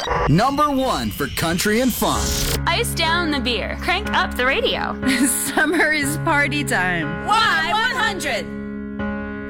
Number 1 for country and fun. Ice down the beer. Crank up the radio. Summer is party time. Y100.